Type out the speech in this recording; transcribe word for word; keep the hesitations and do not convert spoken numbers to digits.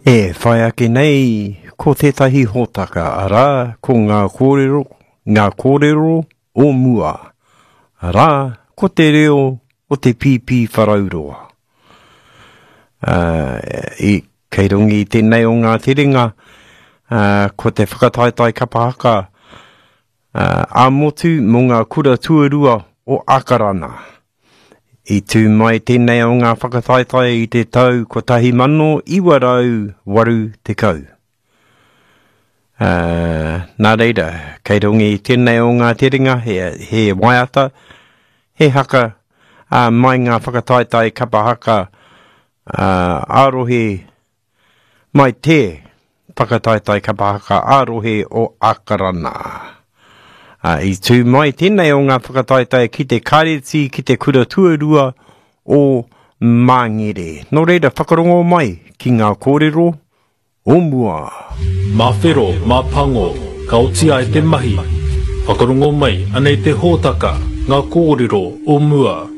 E whai ake nei, ko tētahi hōtaka ara, ko ngā kōrero, ngā kōrero o mua. Ara, ko te reo o te pīpī wharauroa. Uh, I kei rungi tēnei o ngā terenga, uh, ko te whakataitai kapahaka, uh, a motu mō ngā kura tuarua o Akarana. I tū mai tēnei o ngā whakataitai i te tau ko tahi mano iwarau waru te kau. Uh, nā reira, kei rungi tēnei o ngā terenga, he, he waiata, he haka, uh, mai ngā whakataitai kapahaka, uh, arohe, mai te whakataitai kapahaka arohe o Akarana. Uh, I tū mai tēnei o ngā whakataitai ki te kareti, ki te kura tuarua o Mangere. Nō reira, whakarongo mai ki ngā kōrero o mua. Mā whero, mā pango, ka otia e te mahi. Whakarongo mai anei te hōtaka, ngā kōrero o mua.